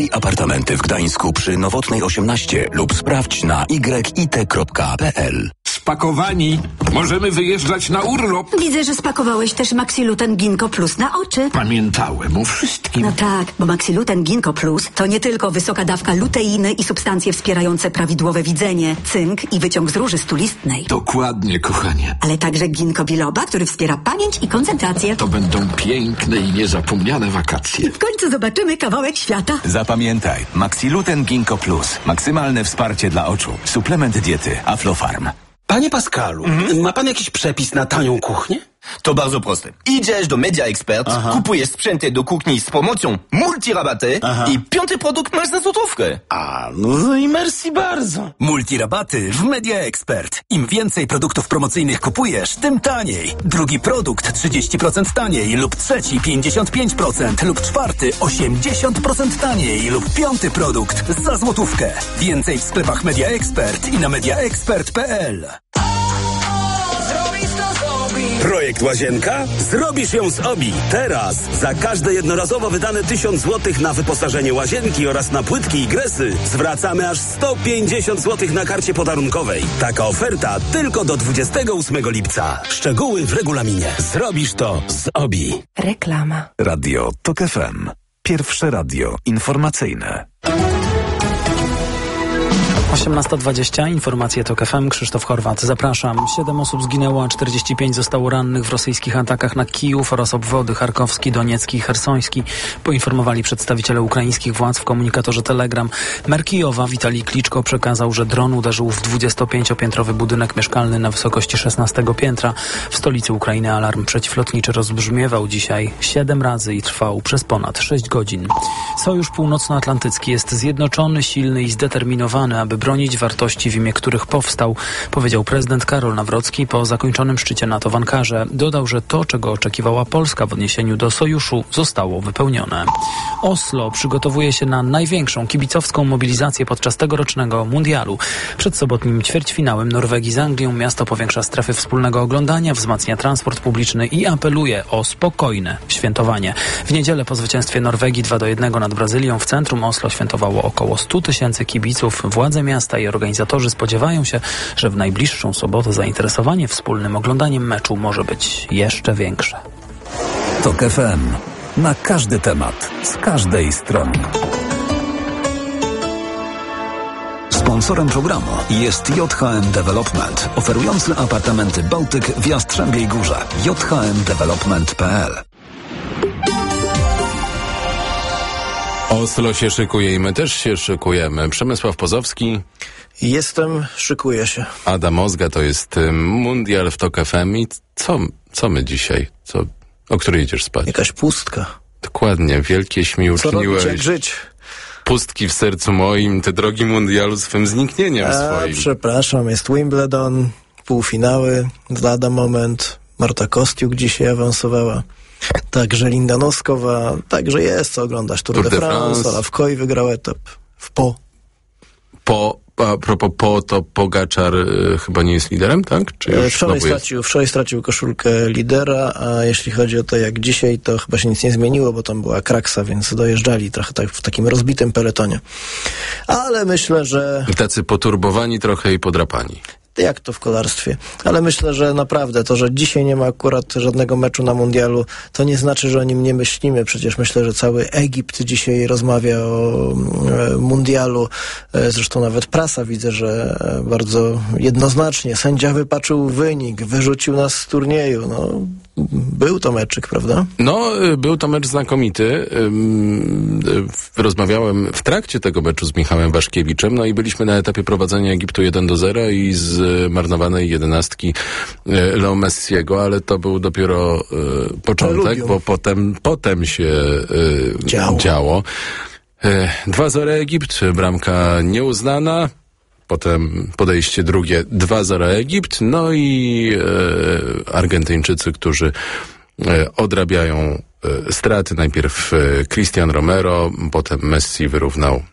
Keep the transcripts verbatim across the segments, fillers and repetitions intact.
I apartamenty w Gdańsku przy Nowotnej osiemnaście lub sprawdź na y i t kropka p l. Spakowani. Możemy wyjeżdżać na urlop. Widzę, że spakowałeś też Maxiluten Ginkgo Plus na oczy. Pamiętałem o wszystkim. No tak, bo Maxiluten Ginkgo Plus to nie tylko wysoka dawka luteiny i substancje wspierające prawidłowe widzenie, cynk i wyciąg z róży stulistnej. Dokładnie, kochanie. Ale także ginkgo biloba, który wspiera pamięć i koncentrację. To będą piękne i niezapomniane wakacje. W końcu zobaczymy kawałek świata. Zapamiętaj, Maxiluten Ginkgo Plus. Maksymalne wsparcie dla oczu. Suplement diety Aflofarm. Panie Pascalu, mhm. ma pan jakiś przepis na tanią kuchnię? To bardzo proste. Idziesz do Media Expert, Aha. kupujesz sprzęty do kuchni z promocją multirabaty Aha. i piąty produkt masz za złotówkę. A, no i merci bardzo. Multirabaty w Media Expert. Im więcej produktów promocyjnych kupujesz, tym taniej. Drugi produkt trzydzieści procent taniej lub trzeci pięćdziesiąt pięć procent lub czwarty osiemdziesiąt procent taniej lub piąty produkt za złotówkę. Więcej w sklepach Media Expert i na media expert kropka p l. Projekt Łazienka? Zrobisz ją z Obi. Teraz za każde jednorazowo wydane tysiąc złotych na wyposażenie łazienki oraz na płytki i gresy zwracamy aż sto pięćdziesiąt złotych na karcie podarunkowej. Taka oferta tylko do dwudziestego ósmego lipca. Szczegóły w regulaminie. Zrobisz to z Obi. Reklama. Radio Tok F M. Pierwsze radio informacyjne. osiemnasta dwadzieścia, informacje TOK F M, Krzysztof Horwat. Zapraszam. Siedem osób zginęło, a czterdzieści pięć zostało rannych w rosyjskich atakach na Kijów oraz obwody charkowski, doniecki i chersoński, poinformowali przedstawiciele ukraińskich władz w komunikatorze Telegram. Mer Kijowa Witalij Kliczko przekazał, że dron uderzył w dwudziestopięciopiętrowy budynek mieszkalny na wysokości szesnastego piętra. W stolicy Ukrainy alarm przeciwlotniczy rozbrzmiewał dzisiaj siedem razy i trwał przez ponad sześć godzin. Sojusz Północnoatlantycki jest zjednoczony, silny i zdeterminowany, aby bronić wartości, w imię których powstał, powiedział prezydent Karol Nawrocki po zakończonym szczycie NATO w Ankarze. Dodał, że to, czego oczekiwała Polska w odniesieniu do sojuszu, zostało wypełnione. Oslo przygotowuje się na największą kibicowską mobilizację podczas tegorocznego mundialu. Przed sobotnim ćwierćfinałem Norwegii z Anglią miasto powiększa strefy wspólnego oglądania, wzmacnia transport publiczny i apeluje o spokojne świętowanie. W niedzielę po zwycięstwie Norwegii dwa do jednego nad Brazylią w centrum Oslo świętowało około stu tysięcy kibiców. Władze miasta i organizatorzy spodziewają się, że w najbliższą sobotę zainteresowanie wspólnym oglądaniem meczu może być jeszcze większe. Tok F M. Na każdy temat, z każdej strony. Sponsorem programu jest J H M Development, oferujący apartamenty Bałtyk w Jastrzębiej Górze. j h m development kropka p l. Oslo się szykuje i my też się szykujemy. Przemysław Pozowski. Jestem, szykuję się. Adam Ozga, to jest mundial w Tok F M. I co, co my dzisiaj? Co, o której idziesz spać? Jakaś pustka. Dokładnie, wielkie śmi uczyniłeś. Co robić, jak żyć? Pustki w sercu moim, te drogi mundialu swym zniknieniem A, swoim. Przepraszam, jest Wimbledon, półfinały, lada moment. Marta Kostiuk dzisiaj awansowała. Także Linda Noskowa, także jest co oglądasz. Tour, Tour de, de France, France. Olaf Koy wygrał etap w Po. Po, a propos Po, to Pogaczar y, chyba nie jest liderem, tak? Czy już wczoraj, stracił, wczoraj stracił koszulkę lidera, a jeśli chodzi o to jak dzisiaj, to chyba się nic nie zmieniło, bo tam była kraksa, więc dojeżdżali trochę tak w takim rozbitym peletonie. Ale myślę, że... Tacy poturbowani trochę i podrapani. Jak to w kolarstwie. Ale myślę, że naprawdę to, że dzisiaj nie ma akurat żadnego meczu na mundialu, to nie znaczy, że o nim nie myślimy. Przecież myślę, że cały Egipt dzisiaj rozmawia o e, mundialu. E, zresztą nawet prasa widzę, że e, bardzo jednoznacznie sędzia wypaczył wynik, wyrzucił nas z turnieju. No, był to meczyk, prawda? No, był to mecz znakomity. Rozmawiałem w trakcie tego meczu z Michałem Waszkiewiczem, no i byliśmy na etapie prowadzenia Egiptu jeden do zera i z marnowanej jedenastki Leo Messiego, ale to był dopiero e, początek, Preludium. Bo potem, potem się e, działo. działo. E, dwa zero Egipt, bramka nieuznana, potem podejście drugie dwa zero Egipt, no i e, Argentyńczycy, którzy e, odrabiają e, straty. Najpierw e, Cristian Romero, potem Messi wyrównał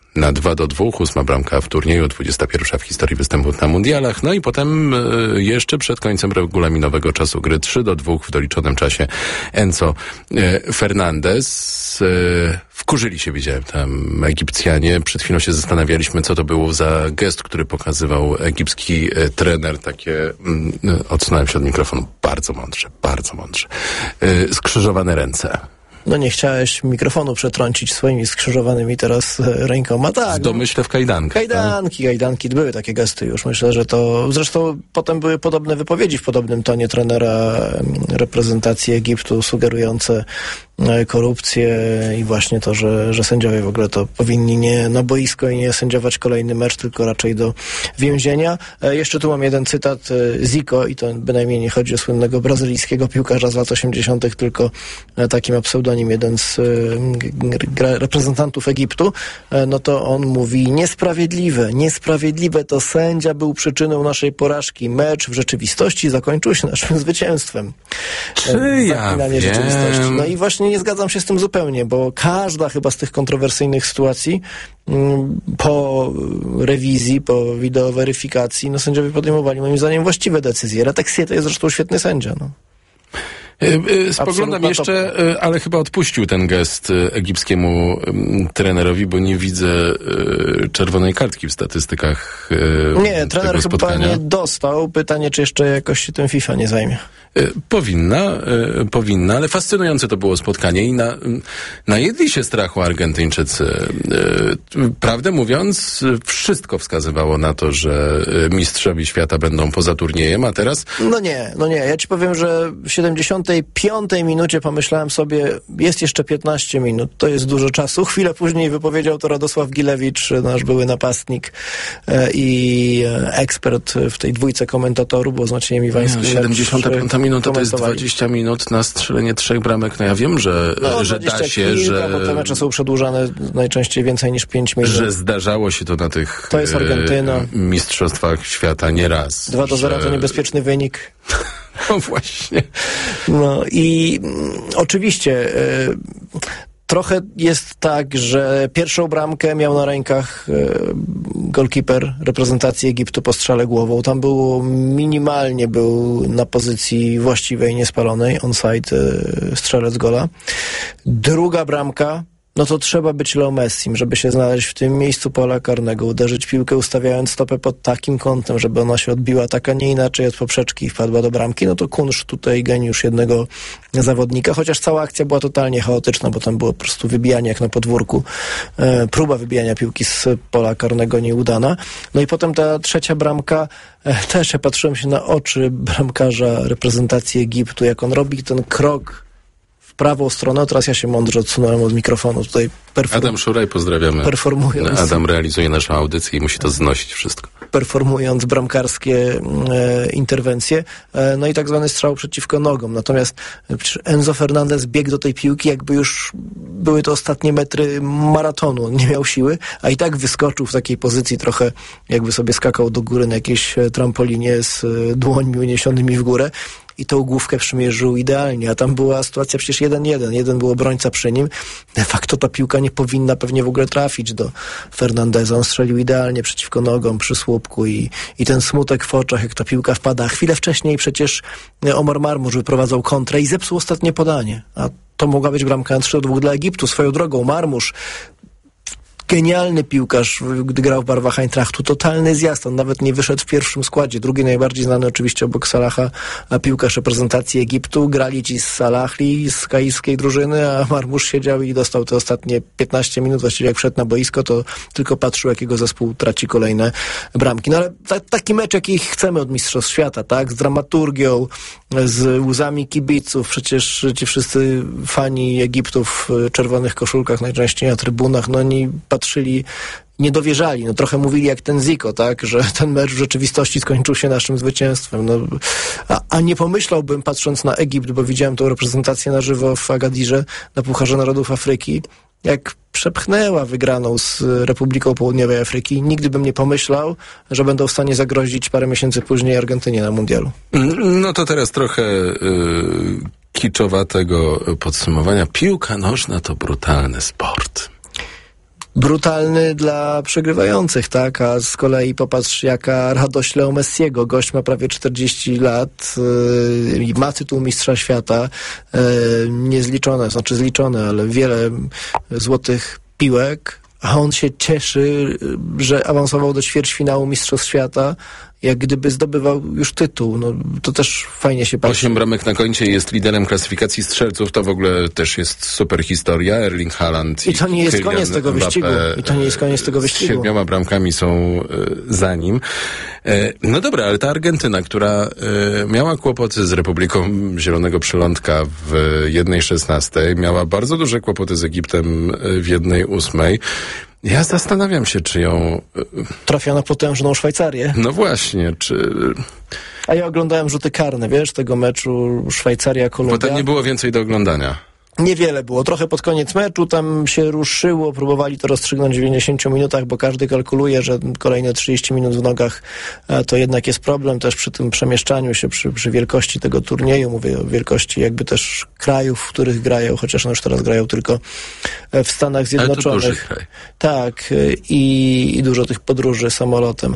na dwa do dwóch, ósma bramka w turnieju, dwudziesta pierwsza w historii występów na mundialach, no i potem y, jeszcze przed końcem regulaminowego czasu gry trzy do dwóch w doliczonym czasie Enzo y, Fernandez. Y, wkurzyli się, widziałem tam Egipcjanie. Przed chwilą się zastanawialiśmy, co to było za gest, który pokazywał egipski y, trener. Takie, y, odsunąłem się od mikrofonu, bardzo mądrze, bardzo mądrze. Y, skrzyżowane ręce. No nie chciałeś mikrofonu przetrącić swoimi skrzyżowanymi teraz rękoma. Tak. W domyśle w kajdankach. Kajdanki, tak? kajdanki. Były takie gesty już. Myślę, że to... Zresztą potem były podobne wypowiedzi w podobnym tonie trenera reprezentacji Egiptu, sugerujące korupcję i właśnie to, że, że sędziowie w ogóle to powinni nie na boisko i nie sędziować kolejny mecz, tylko raczej do więzienia. E, jeszcze tu mam jeden cytat e, Zico i to bynajmniej nie chodzi o słynnego brazylijskiego piłkarza z lat osiemdziesiątych, tylko e, taki ma pseudonim jeden z e, g- reprezentantów Egiptu. E, no to on mówi: niesprawiedliwe, niesprawiedliwe, to sędzia był przyczyną naszej porażki. Mecz w rzeczywistości zakończył się naszym zwycięstwem. Czy e, ja wiem? Rzeczywistości. No i właśnie nie zgadzam się z tym zupełnie, bo każda chyba z tych kontrowersyjnych sytuacji m, po rewizji, po wideoweryfikacji, no sędziowie podejmowali moim zdaniem właściwe decyzje. Retexier to jest zresztą świetny sędzia. No. Spoglądam jeszcze, ale chyba odpuścił ten gest egipskiemu trenerowi, bo nie widzę czerwonej kartki w statystykach Nie, tego trener spotkania. chyba nie dostał. Pytanie, czy jeszcze jakoś się tym FIFA nie zajmie. Powinna, powinna, ale fascynujące to było spotkanie i na, najedli się strachu Argentyńczycy. Prawdę mówiąc, wszystko wskazywało na to, że mistrzowie świata będą poza turniejem, a teraz... No nie, no nie. Ja ci powiem, że w siedemdziesiątej piątej minucie pomyślałem sobie, jest jeszcze piętnaście minut, to jest dużo czasu. Chwilę później wypowiedział to Radosław Gilewicz, nasz były napastnik i ekspert w tej dwójce komentatorów, bo oznaczenie Iwański. siedemdziesiąta piąta minuta to jest dwadzieścia minut na strzelenie trzech bramek. No ja wiem, że, no, że da się, kilka, że... bo te mecze są przedłużane najczęściej więcej niż pięć minut. Że zdarzało się to na tych to jest Argentyna. E, mistrzostwach świata nieraz. dwa do zera że... to niebezpieczny wynik. No właśnie. No i mm, oczywiście... Y, Trochę jest tak, że pierwszą bramkę miał na rękach e, golkiper reprezentacji Egiptu po strzale głową. Tam było minimalnie, był na pozycji właściwej, niespalonej, onside e, strzelec gola. Druga bramka, no to trzeba być Leo Messim, żeby się znaleźć w tym miejscu pola karnego, uderzyć piłkę ustawiając stopę pod takim kątem, żeby ona się odbiła tak, a nie inaczej od poprzeczki i wpadła do bramki. No to kunszt tutaj, geniusz jednego zawodnika, chociaż cała akcja była totalnie chaotyczna, bo tam było po prostu wybijanie jak na podwórku. E, próba wybijania piłki z pola karnego nieudana. No i potem ta trzecia bramka, e, też ja patrzyłem się na oczy bramkarza reprezentacji Egiptu, jak on robi ten krok prawą stronę, teraz ja się mądrze odsunąłem od mikrofonu. Tutaj perform... Adam Szuraj, pozdrawiamy. Performując... Adam realizuje naszą audycję i musi to znosić wszystko. Performując bramkarskie e, interwencje, e, no i tak zwany strzał przeciwko nogom. Natomiast e, Enzo Fernandez biegł do tej piłki, jakby już były to ostatnie metry maratonu. On nie miał siły, a i tak wyskoczył w takiej pozycji trochę, jakby sobie skakał do góry na jakiejś trampolinie z e, dłońmi uniesionymi w górę. I tą główkę przymierzył idealnie, a tam była sytuacja przecież jeden jeden. Jeden był obrońca przy nim. De facto ta piłka nie powinna pewnie w ogóle trafić do Fernandeza. On strzelił idealnie przeciwko nogom przy słupku i, i ten smutek w oczach, jak ta piłka wpada. Chwilę wcześniej przecież Omar Marmusz wyprowadzał kontrę i zepsuł ostatnie podanie. A to mogła być bramka na trzy do dwóch dla Egiptu. Swoją drogą Marmusz, genialny piłkarz, gdy grał w barwach Eintrachtu, totalny zjazd, on nawet nie wyszedł w pierwszym składzie. Drugi najbardziej znany oczywiście obok Salaha, a piłkarz reprezentacji Egiptu. Grali ci z Salahli, z kairskiej drużyny, a Marmusz siedział i dostał te ostatnie piętnaście minut, właściwie jak wszedł na boisko, to tylko patrzył, jak jego zespół traci kolejne bramki. No ale ta, taki mecz, jaki chcemy od Mistrzostw Świata, tak? Z dramaturgią, z łzami kibiców, przecież ci wszyscy fani Egiptu w czerwonych koszulkach, najczęściej na trybunach, no oni patrzyli, nie dowierzali. No trochę mówili jak ten Zico, tak, że ten mecz w rzeczywistości skończył się naszym zwycięstwem. No, a, a nie pomyślałbym, patrząc na Egipt, bo widziałem tą reprezentację na żywo w Agadirze, na Pucharze Narodów Afryki, jak przepchnęła wygraną z Republiką Południowej Afryki, nigdy bym nie pomyślał, że będą w stanie zagrozić parę miesięcy później Argentynie na mundialu. No to teraz trochę yy, kiczowatego podsumowania. Piłka nożna to brutalny sport. brutalny dla przegrywających, tak? A z kolei popatrz, jaka radość Leo Messiego. Gość ma prawie czterdzieści lat i yy, ma tytuł mistrza świata. Yy, niezliczone, znaczy zliczone, ale wiele złotych piłek. A on się cieszy, że awansował do ćwierćfinału Mistrzostw Świata, jak gdyby zdobywał już tytuł. No, to też fajnie się patrzy. Osiem bramek na koncie, jest liderem klasyfikacji strzelców, to w ogóle też jest super historia. Erling Haaland i, I to nie jest Kylian koniec tego wyścigu. Mbappé I to nie jest koniec tego wyścigu. Z siedmioma bramkami są y, za nim. E, no dobra, ale ta Argentyna, która y, miała kłopoty z Republiką Zielonego Przylądka w jednej szesnastej, miała bardzo duże kłopoty z Egiptem w jednej ósmej. Ja zastanawiam się, czy ją... Trafia na potężną Szwajcarię. No właśnie, czy... A ja oglądałem rzuty karne, wiesz, tego meczu Szwajcaria-Kolumbia. Bo tam nie było więcej do oglądania. Niewiele było. Trochę pod koniec meczu tam się ruszyło, próbowali to rozstrzygnąć w dziewięćdziesięciu minutach, bo każdy kalkuluje, że kolejne trzydzieści minut w nogach to jednak jest problem też przy tym przemieszczaniu się, przy, przy wielkości tego turnieju. Mówię o wielkości jakby też krajów, w których grają, chociaż no już teraz grają tylko w Stanach Zjednoczonych. Ale to duży kraj. Tak, i, i dużo tych podróży samolotem.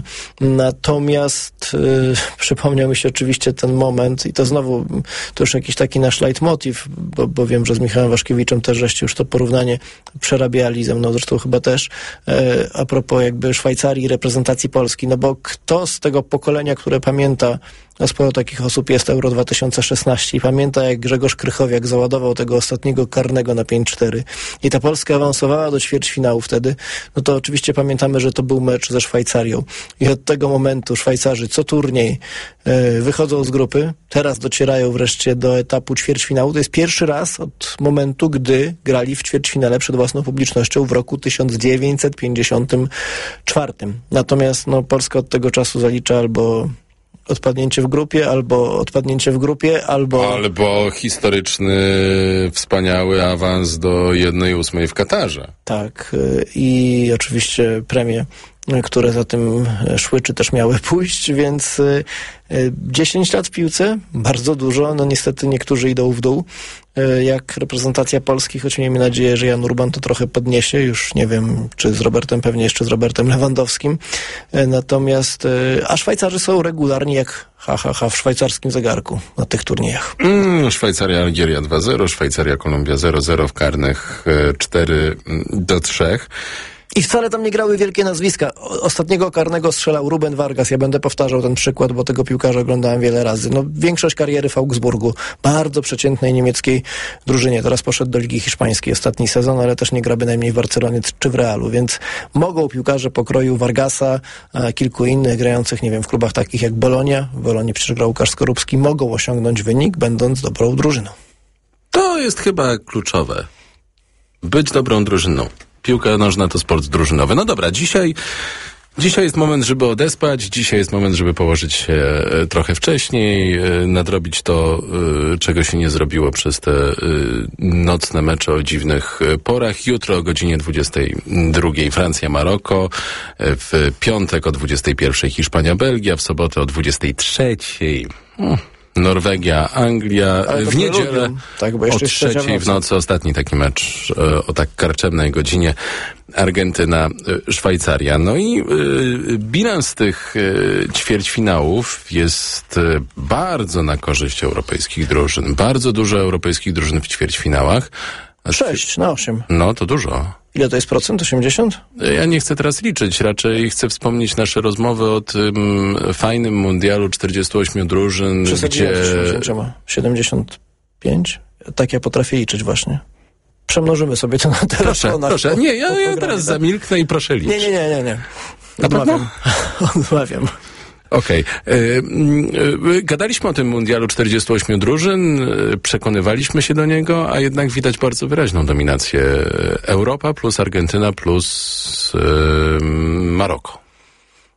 Natomiast y, przypomniał mi się oczywiście ten moment i to znowu, to już jakiś taki nasz leitmotiv, bo, bo wiem, że z Michałem Waszkiewiczem też żeście już to porównanie przerabiali, ze mną zresztą chyba też, e, a propos jakby Szwajcarii i reprezentacji Polski, no bo kto z tego pokolenia, które pamięta, a sporo takich osób jest, Euro dwa tysiące szesnaście i pamięta, jak Grzegorz Krychowiak załadował tego ostatniego karnego na pięć cztery i ta Polska awansowała do ćwierćfinału wtedy, no to oczywiście pamiętamy, że to był mecz ze Szwajcarią i od tego momentu Szwajcarzy co turniej e, wychodzą z grupy, teraz docierają wreszcie do etapu ćwierćfinału. To jest pierwszy raz od momentu, gdy grali w ćwierćfinale przed własną publicznością w roku tysiąc dziewięćset pięćdziesiątym czwartym. Natomiast no, Polska od tego czasu zalicza albo odpadnięcie w grupie, albo odpadnięcie w grupie, albo... Albo historyczny, wspaniały awans do jednej ósmej w Katarze. Tak. I oczywiście premie, które za tym szły, czy też miały pójść, więc dziesięć lat w piłce, bardzo dużo, no niestety niektórzy idą w dół, jak reprezentacja Polski, choć miejmy nadzieję, że Jan Urban to trochę podniesie, już nie wiem, czy z Robertem, pewnie jeszcze z Robertem Lewandowskim, natomiast, a Szwajcarzy są regularni jak ha, ha, ha w szwajcarskim zegarku na tych turniejach. Mm, Szwajcaria, Algieria dwa zero, Szwajcaria, Kolumbia zero zero, w karnych cztery do trzech. I wcale tam nie grały wielkie nazwiska. Ostatniego karnego strzelał Ruben Vargas. Ja będę powtarzał ten przykład, bo tego piłkarza oglądałem wiele razy. No, większość kariery w Augsburgu. Bardzo przeciętnej niemieckiej drużynie. Teraz poszedł do Ligi Hiszpańskiej ostatni sezon, ale też nie gra bynajmniej w Barcelonie czy w Realu. Więc mogą piłkarze pokroju Vargasa, a kilku innych grających, nie wiem, w klubach takich jak Bolonia. W Bolonii przecież grał Łukasz Skorupski. Mogą osiągnąć wynik, będąc dobrą drużyną. To jest chyba kluczowe. Być dobrą drużyną. Piłka nożna to sport drużynowy. No dobra, dzisiaj, dzisiaj jest moment, żeby odespać, dzisiaj jest moment, żeby położyć się trochę wcześniej, nadrobić to, czego się nie zrobiło przez te nocne mecze o dziwnych porach. Jutro o godzinie dwudziestej drugiej Francja-Maroko, w piątek o dwudziestej pierwszej Hiszpania-Belgia, w sobotę o dwudziestej trzeciej Norwegia, Anglia, ale w niedzielę tak, bo o jeszcze trzeciej w nocy ostatni taki mecz e, o tak karczemnej godzinie Argentyna, e, Szwajcaria. No i e, bilans tych e, ćwierćfinałów jest e, bardzo na korzyść europejskich drużyn. Bardzo dużo europejskich drużyn w ćwierćfinałach. Sześć na osiem. No to dużo. Ile to jest procent? osiemdziesiąt? Ja nie chcę teraz liczyć, raczej chcę wspomnieć nasze rozmowy o tym fajnym mundialu czterdziestu ośmiu drużyn, gdzie... siedemdziesiąt pięć? Tak ja potrafię liczyć właśnie. Przemnożymy sobie to na telefonach. Proszę, proszę. Nie, ja, ja teraz zamilknę i proszę liczyć. Nie, nie, nie, nie. nie. Odmawiam. Odmawiam. Okej. Okay. Yy, yy, gadaliśmy o tym mundialu czterdziestu ośmiu drużyn, yy, przekonywaliśmy się do niego, a jednak widać bardzo wyraźną dominację Europa plus Argentyna plus yy, Maroko.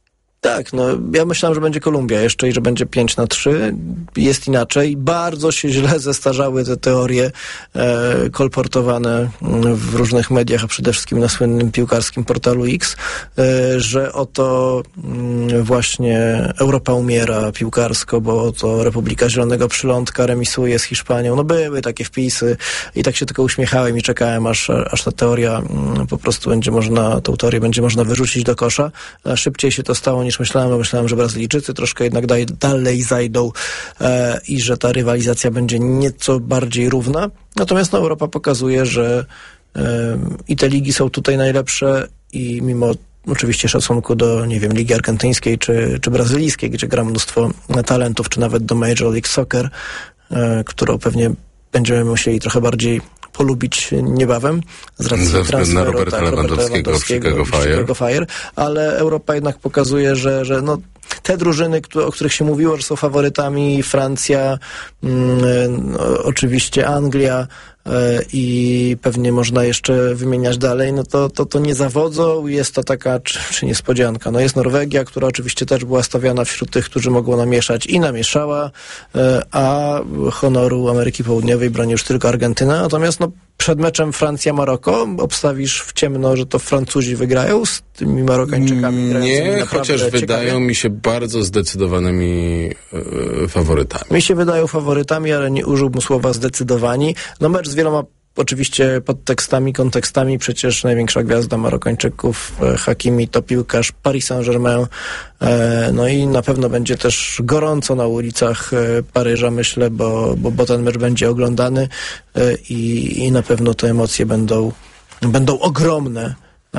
Tak, no ja myślałem, że będzie Kolumbia jeszcze i że będzie pięć na trzy. Jest inaczej. Bardzo się źle zestarzały te teorie e, kolportowane w różnych mediach, a przede wszystkim na słynnym piłkarskim portalu X, e, że oto m, właśnie Europa umiera piłkarsko, bo oto Republika Zielonego Przylądka remisuje z Hiszpanią. No były takie wpisy i tak się tylko uśmiechałem i czekałem, aż, aż ta teoria m, po prostu będzie można, tą teorię będzie można wyrzucić do kosza. A szybciej się to stało niż myślałem, bo myślałem, że Brazylijczycy troszkę jednak daj, dalej zajdą e, i że ta rywalizacja będzie nieco bardziej równa. Natomiast no, Europa pokazuje, że e, i te ligi są tutaj najlepsze i mimo oczywiście szacunku do, nie wiem, Ligi Argentyńskiej czy, czy Brazylijskiej, gdzie gra mnóstwo talentów, czy nawet do Major League Soccer, e, którą pewnie będziemy musieli trochę bardziej polubić niebawem z racji Ze transferu na Roberta tak, Lewandowskiego, Lewandowskiego w Chicago Fire. Chicago Fire. Ale Europa jednak pokazuje, że, że no, te drużyny, które, o których się mówiło, że są faworytami, Francja, mm, no, oczywiście Anglia y, i pewnie można jeszcze wymieniać dalej, no to, to, to nie zawodzą. Jest to taka, czy, czy niespodzianka. No jest Norwegia, która oczywiście też była stawiana wśród tych, którzy mogą namieszać i namieszała, y, a honoru Ameryki Południowej broni już tylko Argentyna. Natomiast no, przed meczem Francja-Maroko obstawisz w ciemno, że to Francuzi wygrają z tymi Marokańczykami? Nie, chociaż ciekawie. Wydają mi się bardzo zdecydowanymi yy, faworytami. Mi się wydają faworytami, ale nie użyłbym słowa zdecydowani. No mecz z wieloma oczywiście podtekstami, kontekstami. Przecież największa gwiazda Marokańczyków, e, Hakimi, to piłkarz Paris Saint-Germain. E, no i na pewno będzie też gorąco na ulicach e, Paryża, myślę, bo, bo, bo ten mecz będzie oglądany e, i, i na pewno te emocje będą, będą ogromne.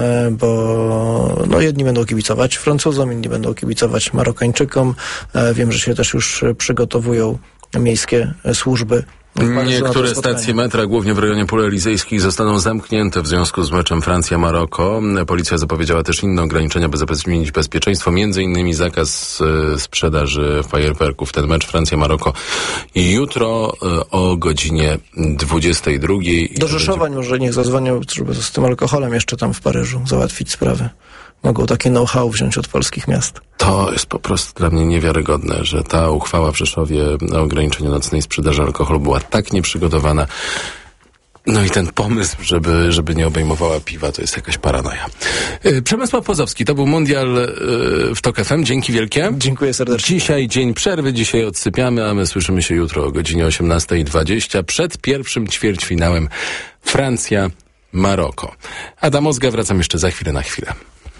Bo no, jedni będą kibicować Francuzom, inni będą kibicować Marokańczykom. Wiem, że się też już przygotowują miejskie służby. Niektóre stacje metra, głównie w rejonie pól elizejskich, zostaną zamknięte w związku z meczem Francja-Maroko. Policja zapowiedziała też inne ograniczenia, by zapewnić bezpieczeństwo, między innymi zakaz e, sprzedaży fajerwerków. Ten mecz Francja-Maroko jutro e, o godzinie dwudziestej drugiej. Do Rzeszowa będzie... może niech zadzwonią, żeby z tym alkoholem jeszcze tam w Paryżu załatwić sprawę. Mogą takie know-how wziąć od polskich miast. To jest po prostu dla mnie niewiarygodne, że ta uchwała w Rzeszowie o ograniczeniu nocnej sprzedaży alkoholu była tak nieprzygotowana. No i ten pomysł, żeby, żeby nie obejmowała piwa, to jest jakaś paranoja. Yy, Przemysław Pozowski, to był Mundial yy, w Tok F M. Dzięki wielkie. Dziękuję serdecznie. Dzisiaj dzień przerwy, dzisiaj odsypiamy, a my słyszymy się jutro o godzinie osiemnastej dwadzieścia przed pierwszym ćwierćfinałem Francja-Maroko. Adam Ozga, wracam jeszcze za chwilę na chwilę.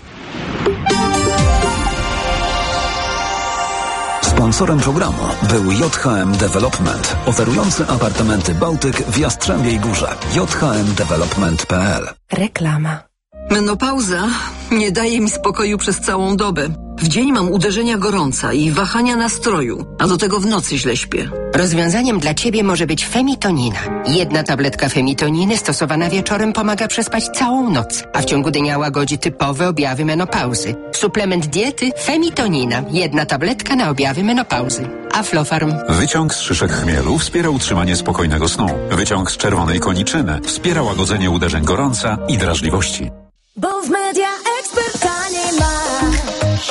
Sponsorem programu był J H M Development, oferujący apartamenty Bałtyk w Jastrzębiej Górze. j h m development kropka p l. Reklama. Menopauza nie daje mi spokoju przez całą dobę. W dzień mam uderzenia gorąca i wahania nastroju, a do tego w nocy źle śpię. Rozwiązaniem dla Ciebie może być Femitonina. Jedna tabletka Femitoniny stosowana wieczorem pomaga przespać całą noc, a w ciągu dnia łagodzi typowe objawy menopauzy. Suplement diety Femitonina. Jedna tabletka na objawy menopauzy. Aflofarm. Wyciąg z szyszek chmielu wspiera utrzymanie spokojnego snu. Wyciąg z czerwonej koniczyny wspiera łagodzenie uderzeń gorąca i drażliwości. Bo w Media Expert taniej masz.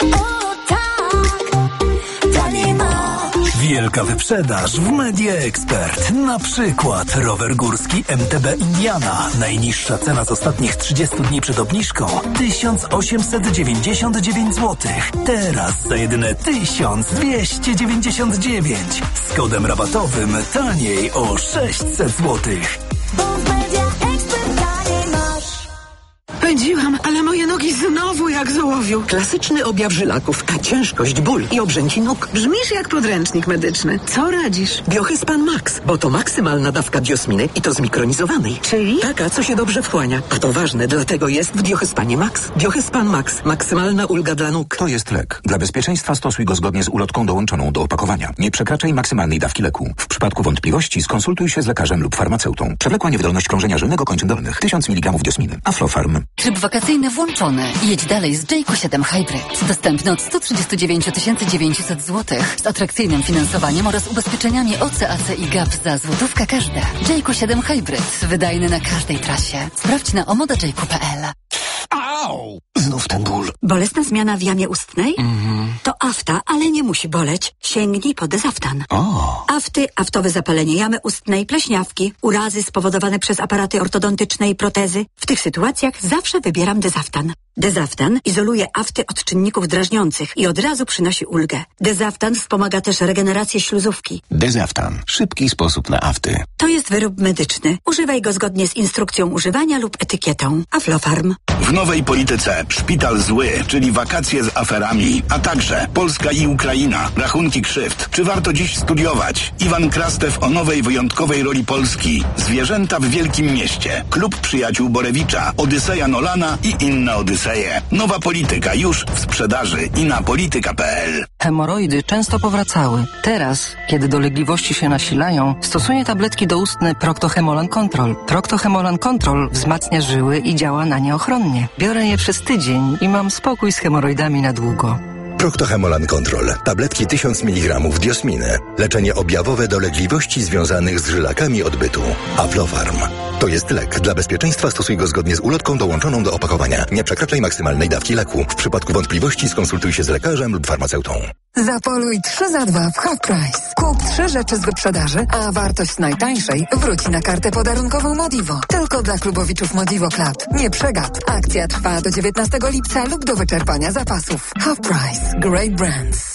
O tak, taniej masz. Wielka wyprzedaż w Media Expert. Na przykład rower górski M T B Indiana. Najniższa cena z ostatnich trzydziestu dni przed obniżką tysiąc osiemset dziewięćdziesiąt dziewięć złotych. Teraz za jedyne tysiąc dwieście dziewięćdziesiąt dziewięć. Z kodem rabatowym taniej o sześćset złotych. Bo w Media Expert taniej masz. Pędziłam, ale moje nogi znowu jak z ołowiu. Klasyczny objaw żylaków, a ciężkość, ból i obrzęki nóg. Brzmisz jak podręcznik medyczny. Co radzisz? Biohyspan Max, bo to maksymalna dawka diosminy i to zmikronizowanej. Czyli? Taka, co się dobrze wchłania. A to ważne, dlatego jest w Biohyspanie Max. Biohyspan Max. Maksymalna ulga dla nóg. To jest lek. Dla bezpieczeństwa stosuj go zgodnie z ulotką dołączoną do opakowania. Nie przekraczaj maksymalnej dawki leku. W przypadku wątpliwości skonsultuj się z lekarzem lub farmaceutą. Przewlekła niewydolność krążenia żylnego kończyn dolnych. tysiąc miligramów diosminy. Aflofarm. Tryb wakacyjny włączony. Jedź dalej z Jayco siedem Hybrid. Dostępny od sto trzydzieści dziewięć tysięcy dziewięćset złotych. Z atrakcyjnym finansowaniem oraz ubezpieczeniami O C A C i gap za złotówkę każde. Jayco siedem Hybrid. Wydajny na każdej trasie. Sprawdź na omoda jayco kropka p l. Au! Znów ten ból. Bolesna zmiana w jamie ustnej? Mhm. To afta, ale nie musi boleć. Sięgnij po Dezaftan. O. Afty, aftowe zapalenie jamy ustnej, pleśniawki, urazy spowodowane przez aparaty ortodontyczne i protezy. W tych sytuacjach zawsze wybieram Dezaftan. Dezaftan izoluje afty od czynników drażniących i od razu przynosi ulgę. Dezaftan wspomaga też regenerację śluzówki. Dezaftan. Szybki sposób na afty. To jest wyrób medyczny. Używaj go zgodnie z instrukcją używania lub etykietą. Aflofarm. W nowej polityce szpital zły, czyli wakacje z aferami, a także Polska i Ukraina, rachunki krzywd. Czy warto dziś studiować? Iwan Krastew o nowej wyjątkowej roli Polski. Zwierzęta w Wielkim Mieście. Klub Przyjaciół Borewicza. Odyseja Nolana i inne odyseje. Nowa polityka już w sprzedaży i na polityka kropka p l. Hemoroidy często powracały. Teraz, kiedy dolegliwości się nasilają, stosuję tabletki doustne Procto-Hemolan Control. Procto-Hemolan Control wzmacnia żyły i działa na nie ochronnie. Biorę je przez tydzień i mam spokój z hemoroidami na długo. Procto-Hemolan Control. Tabletki tysiąc miligramów diosminy. Leczenie objawowe dolegliwości związanych z żylakami odbytu. Aflofarm. To jest lek. Dla bezpieczeństwa stosuj go zgodnie z ulotką dołączoną do opakowania. Nie przekraczaj maksymalnej dawki leku. W przypadku wątpliwości skonsultuj się z lekarzem lub farmaceutą. Zapoluj trzy za dwa w Half Price. Kup trzy rzeczy z wyprzedaży, a wartość z najtańszej wróci na kartę podarunkową Modivo. Tylko dla klubowiczów Modivo Club. Nie przegap. Akcja trwa do dziewiętnastego lipca lub do wyczerpania zapasów. Half Price. Great brands.